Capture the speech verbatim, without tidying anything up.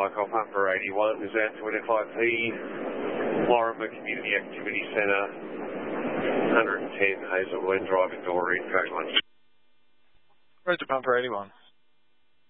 Michael, Humber eighty-one, is out to F I P, Lorimer Community Activity Centre, one ten Hazel Glen Drive, Victoria, code one. Roger, Pumper eighty-one.